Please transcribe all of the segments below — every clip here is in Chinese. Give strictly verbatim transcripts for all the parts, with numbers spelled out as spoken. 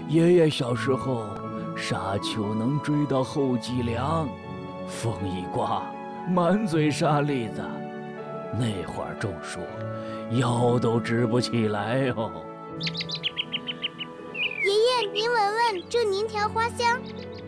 爷爷小时候，沙丘能追到后脊梁，风一刮，满嘴沙粒子。那会儿中暑，腰都直不起来哦。 爷爷，您闻闻，这您调花香。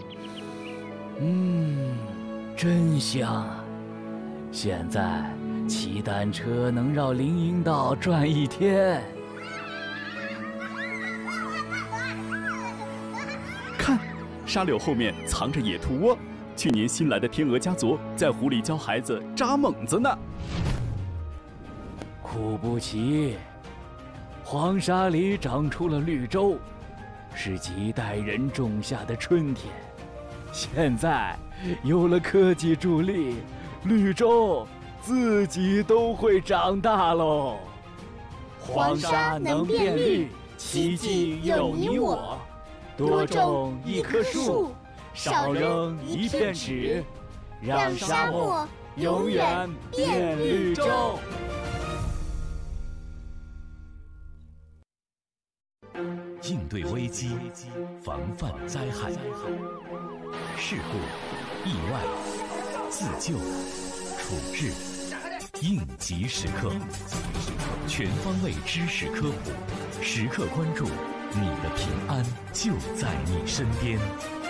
嗯，真香啊！现在骑单车能绕林荫道转一天。 看，沙柳后面藏着野兔窝，去年新来的天鹅家族在湖里教孩子扎猛子呢。 苦不奇，黄沙里长出了绿洲，是几代人种下的春天。现在有了科技助力，绿洲自己都会长大喽。 黄沙能变绿，奇迹有你我。多种一棵树，少扔一片纸，让沙漠永远变绿洲。 应对危机，防范灾害，事故、意外、自救、处置，应急时刻，全方位知识科普，时刻关注你的平安就在你身边。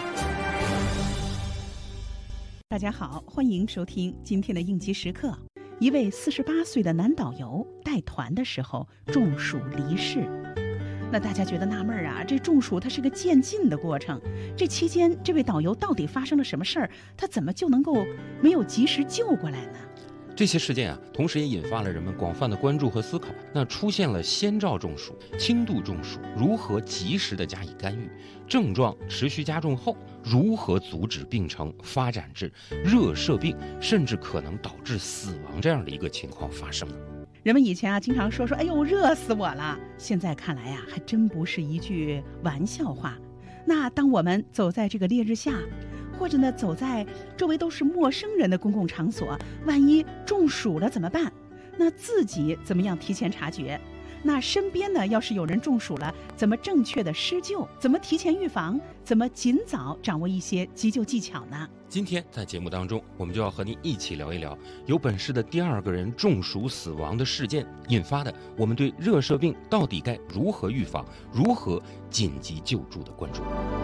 大家好，欢迎收听今天的应急时刻。一位四十八岁的男导游带团的时候中暑离世。那大家觉得纳闷啊，这中暑它是个渐进的过程，这期间这位导游到底发生了什么事儿？他怎么就能够没有及时救过来呢？ 这些事件啊，同时也引发了人们广泛的关注和思考。那出现了先兆中暑、轻度中暑，如何及时的加以干预？症状持续加重后，如何阻止病程发展至热射病，甚至可能导致死亡这样的一个情况发生呢？ 人们以前啊经常说说，哎呦，热死我了。现在看来呀、啊，还真不是一句玩笑话。那当我们走在这个烈日下，或者呢走在周围都是陌生人的公共场所，万一中暑了怎么办？那自己怎么样提前察觉？那身边呢要是有人中暑了，怎么正确的施救？怎么提前预防？怎么尽早掌握一些急救技巧呢？ 今天在节目当中，我们就要和您一起聊一聊有本市的第二个人中暑死亡的事件引发的我们对热射病到底该如何预防、如何紧急救助的关注。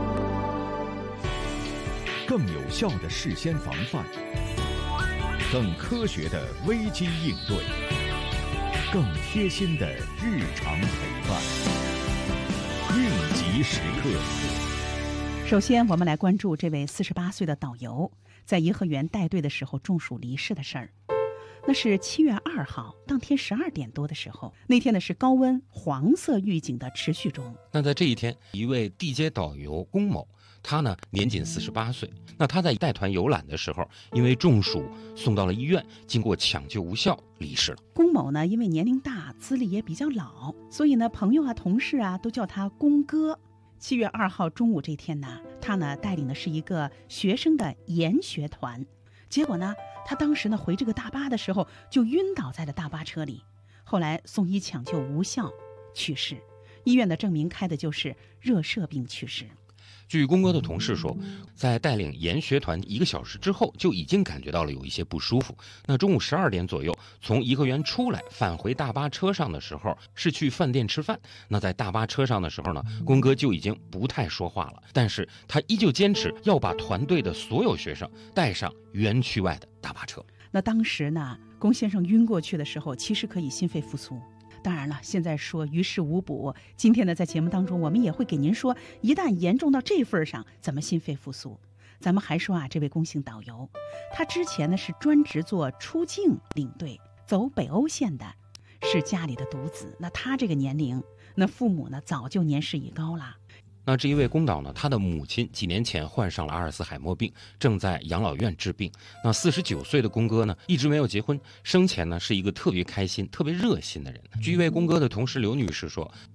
更有效的事先防范，更科学的危机应对，更贴心的日常陪伴。应急时刻。 首先，我们来关注这位四十八岁的导游在颐和园带队的时候中暑离世的事儿。那是七月二号，当天十二点多的时候，那天呢是高温黄色预警的持续中。 那在这一天，一位地接导游龚某，他呢年仅四十八岁。那他在带团游览的时候，因为中暑送到了医院，经过抢救无效离世了。 龚某呢，因为年龄大，资历也比较老，所以呢，朋友啊、同事啊都叫他龚哥。七月二号中午这天呢，他呢带领的是一个学生的研学团，结果呢，他当时呢回这个大巴的时候就晕倒在了大巴车里，后来送医抢救无效去世，医院的证明开的就是热射病去世。 据龚哥的同事说，在带领研学团一个小时之后，就已经感觉到了有一些不舒服。那中午十二点左右，从颐和园出来返回大巴车上的时候，是去饭店吃饭。那在大巴车上的时候呢，龚哥就已经不太说话了，但是他依旧坚持要把团队的所有学生带上园区外的大巴车。 那当时呢，龚先生晕过去的时候，其实可以心肺复苏。当然了，现在说于事无补。今天呢，在节目当中，我们也会给您说，一旦严重到这份上，怎么心肺复苏。咱们还说啊，这位龚姓导游，他之前呢是专职做出境领队，走北欧线的，是家里的独子。那他这个年龄，那父母呢早就年事已高了。 那这一位龚导呢，他的母亲几年前患上了阿尔茨海默病，正在养老院治病。那四十九岁的龚哥呢，一直没有结婚，生前呢是一个特别开心、特别热心的人。据一位龚哥的同事刘女士说，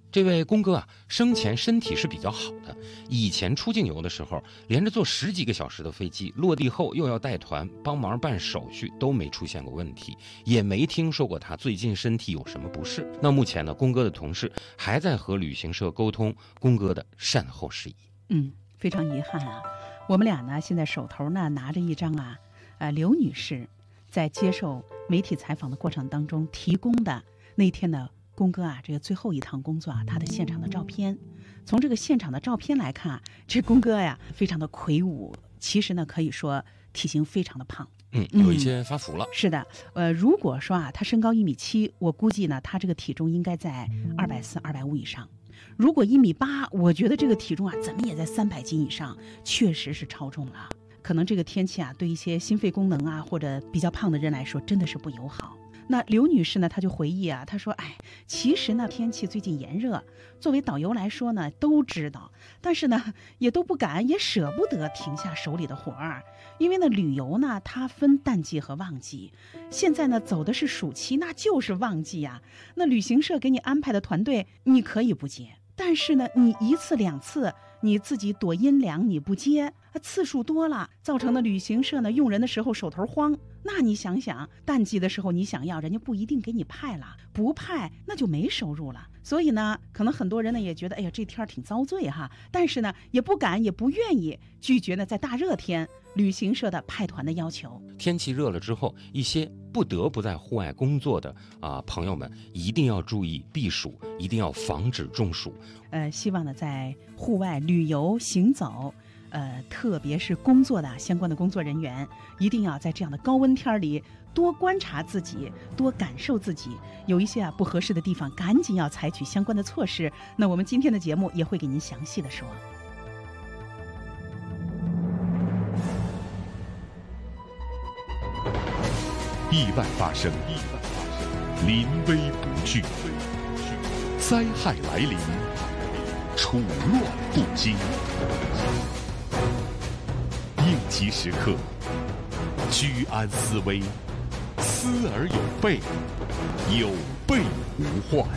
这位公哥啊，生前身体是比较好的，以前出境游的时候，连着坐十几个小时的飞机，落地后又要带团帮忙办手续，都没出现过问题，也没听说过他最近身体有什么不适。那目前呢，公哥的同事还在和旅行社沟通公哥的善后事宜。 嗯，非常遗憾啊，我们俩呢现在手头呢拿着一张啊，呃，刘女士在接受媒体采访的过程当中提供的那天的公哥啊，这个最后一趟工作啊，他的现场的照片。从这个现场的照片来看啊，这公哥呀非常的魁梧，其实呢可以说体型非常的胖， 嗯，有一些发福了。 嗯、是的，呃，如果说啊他身高一米七，我估计呢他这个体重应该在二百四、二百五以上。如果一米八，我觉得这个体重啊怎么也在三百斤以上，确实是超重了。可能这个天气啊，对一些心肺功能啊或者比较胖的人来说，真的是不友好。那刘女士呢，她就回忆啊，她说：“哎，其实呢，天气最近炎热，作为导游来说呢，都知道，但是呢，也都不敢，也舍不得停下手里的活儿，因为呢，旅游呢，它分淡季和旺季。现在呢，走的是暑期，那就是旺季呀。那旅行社给你安排的团队，你可以不接，但是呢，你一次两次，你自己躲阴凉你不接，次数多了，造成的旅行社呢用人的时候手头慌。”那你想想，淡季的时候你想要，人家不一定给你派了，不派那就没收入了。所以呢，可能很多人呢也觉得，哎呀，这天挺遭罪哈，但是呢，也不敢也不愿意拒绝呢，在大热天旅行社的派团的要求。 天气热了之后，一些不得不在户外工作的啊、呃、朋友们，一定要注意避暑，一定要防止中暑。 呃，希望呢，在户外旅游行走。呃，特别是工作的相关的工作人员，一定要在这样的高温天里多观察自己，多感受自己。有一些啊不合适的地方，赶紧要采取相关的措施。那我们今天的节目也会给您详细的说。 意外发生，意外发生，临危不惧，灾害来临，处乱不惊。应急时刻，居安思危，思而有备，有备无患。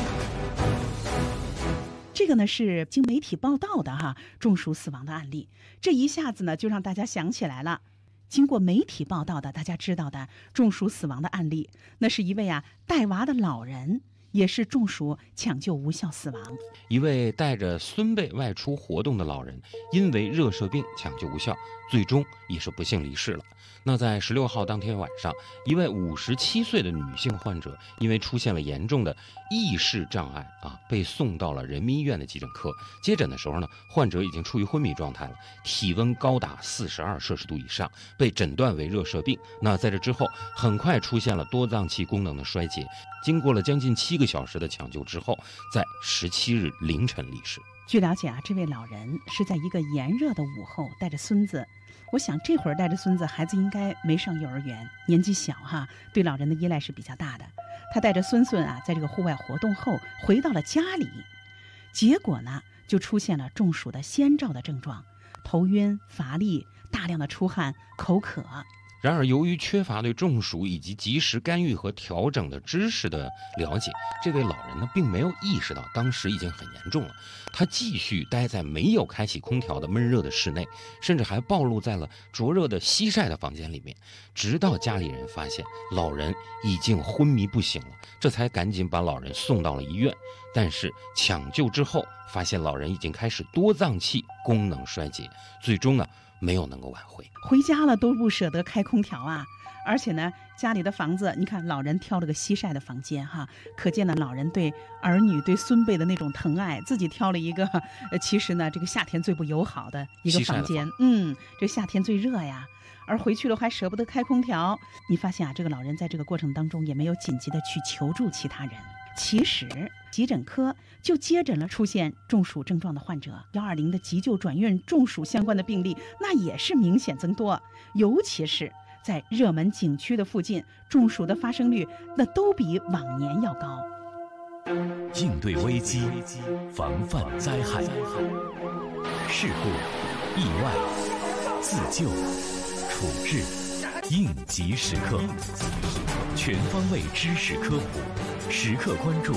这个呢是经媒体报道的哈中暑死亡的案例，这一下子呢就让大家想起来了。经过媒体报道的，大家知道的中暑死亡的案例，那是一位啊带娃的老人。也是中暑抢救无效死亡。 一位带着孙辈外出活动的老人，因为热射病抢救无效，最终也是不幸离世了。那在十六号当天晚上，一位五十七岁的女性患者，因为出现了严重的意识障碍啊，被送到了人民医院的急诊科。接诊的时候呢，患者已经处于昏迷状态了，体温高达四十二摄氏度以上，被诊断为热射病。那在这之后，很快出现了多脏器功能的衰竭。经过了将近七个小时的抢救之后，在十七日凌晨离世。 据了解啊，这位老人是在一个炎热的午后带着孙子，我想这会儿带着孙子，孩子应该没上幼儿园，年纪小哈，对老人的依赖是比较大的。他带着孙孙啊，在这个户外活动后回到了家里，结果呢，就出现了中暑的先兆的症状，头晕、乏力、大量的出汗、口渴。 然而，由于缺乏对中暑以及及时干预和调整的知识的了解，这位老人呢，并没有意识到当时已经很严重了。他继续待在没有开启空调的闷热的室内，甚至还暴露在了灼热的西晒的房间里面，直到家里人发现老人已经昏迷不醒了，这才赶紧把老人送到了医院。但是抢救之后，发现老人已经开始多脏器功能衰竭，最终呢，没有能够挽回。 回家了都不舍得开空调啊，而且呢，家里的房子，你看老人挑了个西晒的房间哈，可见呢老人对儿女对孙辈的那种疼爱，自己挑了一个，呃，其实呢这个夏天最不友好的一个房间，嗯，这夏天最热呀。而回去了还舍不得开空调，你发现啊，这个老人在这个过程当中也没有紧急的去求助其他人。其实急诊科就接诊了出现中暑症状的患者，一二零的急救转运中暑相关的病例那也是明显增多，尤其是在热门景区的附近，中暑的发生率那都比往年要高。 应对危机，防范灾害，事故、意外、自救、处置、应急时刻，全方位知识科普，时刻关注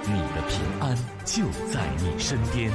你的平安就在你身边。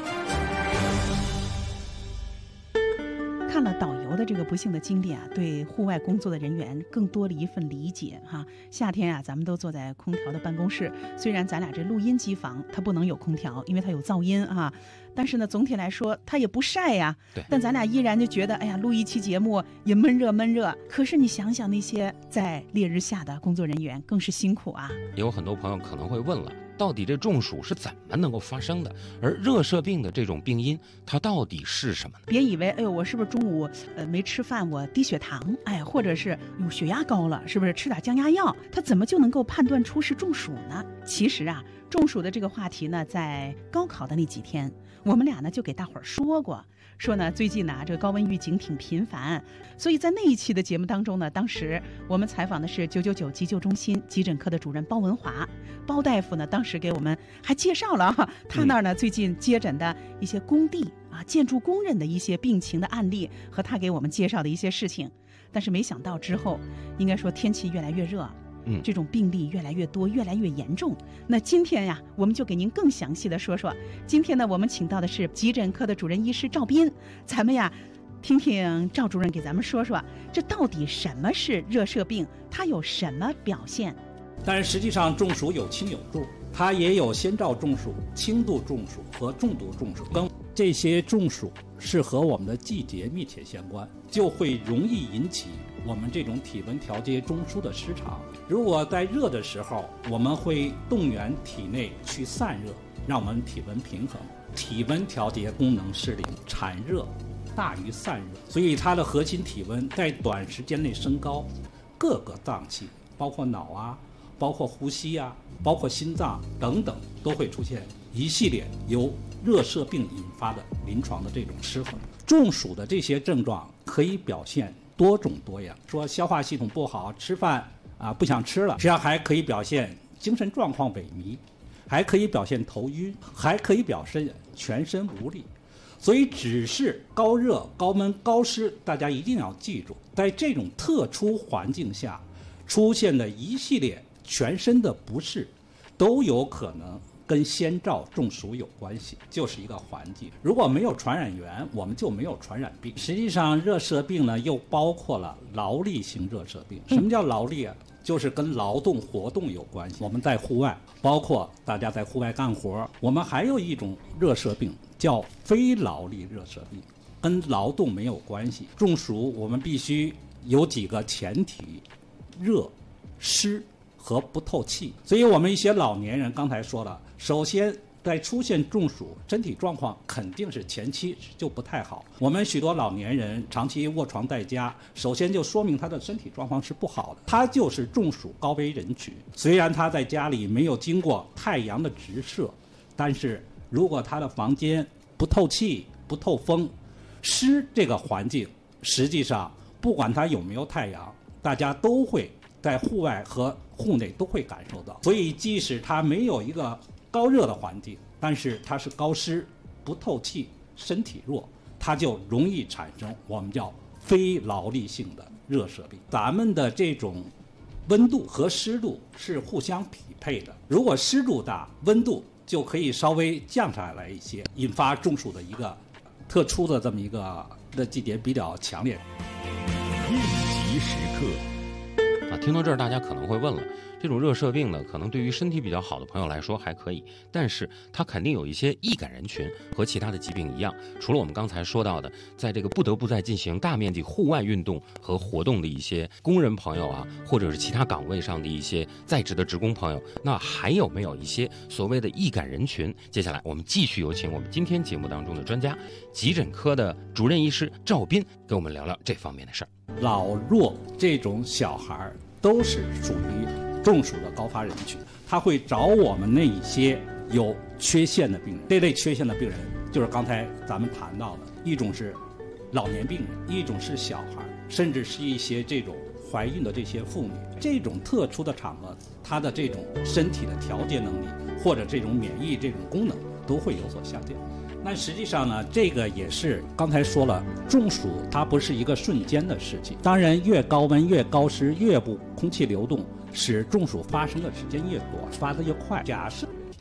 看了导游的这个不幸的经历啊，对户外工作的人员更多了一份理解哈。夏天啊，咱们都坐在空调的办公室，虽然咱俩这录音机房它不能有空调，因为它有噪音啊，但是呢，总体来说它也不晒呀。 对。 但咱俩依然就觉得，哎呀，录一期节目也闷热闷热。可是你想想那些在烈日下的工作人员，更是辛苦啊。 也有很多朋友可能会问了，到底这中暑是怎么能够发生的？而热射病的这种病因，它到底是什么呢？ 别以为，哎呦，我是不是中午呃没吃饭，我低血糖，哎，或者是有血压高了，是不是吃点降压药？它怎么就能够判断出是中暑呢？其实啊，中暑的这个话题呢，在高考的那几天，我们俩呢就给大伙儿说过。说呢，最近呢、啊，这个高温预警挺频繁，所以在那一期的节目当中呢，当时我们采访的是九九九急救中心急诊科的主任包文华，包大夫呢，当时给我们还介绍了啊，他那儿呢、嗯、最近接诊的一些工地啊、建筑工人的一些病情的案例和他给我们介绍的一些事情，但是没想到之后，应该说天气越来越热。嗯，这种病例越来越多，越来越严重。那今天呀，我们就给您更详细的说说。今天呢，我们请到的是急诊科的主任医师赵斌，咱们呀，听听赵主任给咱们说说，这到底什么是热射病，它有什么表现？ 但是实际上，中暑有轻有重，它也有先兆中暑、轻度中暑和重度中暑。跟这些中暑是和我们的季节密切相关，就会容易引起我们这种体温调节中枢的失常。如果在热的时候，我们会动员体内去散热，让我们体温平衡。体温调节功能失灵，产热大于散热，所以它的核心体温在短时间内升高，各个脏器，包括脑啊，包括呼吸啊，包括心脏等等，都会出现一系列由热射病引发的临床的这种失衡。中暑的这些症状可以表现多种多样，说消化系统不好，吃饭啊不想吃了，实际上还可以表现精神状况萎靡，还可以表现头晕，还可以表现全身无力。所以只是高热、高温、高湿，大家一定要记住，在这种特殊环境下出现的一系列全身的不适，都有可能跟先兆中暑有关系，就是一个环境。如果没有传染源，我们就没有传染病。实际上，热射病呢又包括了劳力型热射病。什么叫劳力啊？就是跟劳动活动有关系。我们在户外，包括大家在户外干活，我们还有一种热射病叫非劳力热射病，跟劳动没有关系。中暑我们必须有几个前提：热、湿和不透气。所以我们一些老年人刚才说了，首先在出现中暑，身体状况肯定是前期就不太好。我们许多老年人长期卧床在家，首先就说明他的身体状况是不好的，他就是中暑高危人群。虽然他在家里没有经过太阳的直射，但是如果他的房间不透气、不透风、湿这个环境，实际上不管他有没有太阳，大家都会在户外和户内都会感受到。所以即使他没有一个高热的环境，但是它是高湿、不透气、身体弱，它就容易产生我们叫非劳力性的热射病。咱们的这种温度和湿度是互相匹配的，如果湿度大，温度就可以稍微降下来一些，引发中暑的一个特殊的这么一个的季节比较强烈。 应急时刻。 啊，听到这儿，大家可能会问了，这种热射病呢，可能对于身体比较好的朋友来说还可以，但是它肯定有一些易感人群，和其他的疾病一样，除了我们刚才说到的，在这个不得不在进行大面积户外运动和活动的一些工人朋友啊，或者是其他岗位上的一些在职的职工朋友，那还有没有一些所谓的易感人群？接下来我们继续有请我们今天节目当中的专家，急诊科的主任医师赵斌，给我们聊聊这方面的事儿。 老弱这种小孩都是属于中暑的高发人群，他会找我们那一些有缺陷的病人。这类缺陷的病人就是刚才咱们谈到的，一种是老年病人，一种是小孩，甚至是一些这种怀孕的这些妇女。这种特殊的场合，他的这种身体的调节能力或者这种免疫这种功能都会有所下降。那实际上呢，这个也是刚才说了，中暑它不是一个瞬间的事情。当然，越高温、越高湿、越不空气流动，使中暑发生的时间越多，发得越快。假设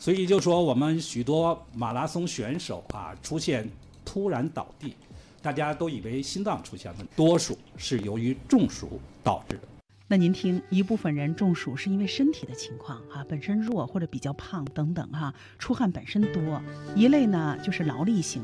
所以就说我们许多马拉松选手啊出现突然倒地，大家都以为心脏出现问题，多数是由于中暑导致的。 那您听，一部分人中暑是因为身体的情况啊，本身弱或者比较胖等等哈、啊，出汗本身多；一类呢就是劳力型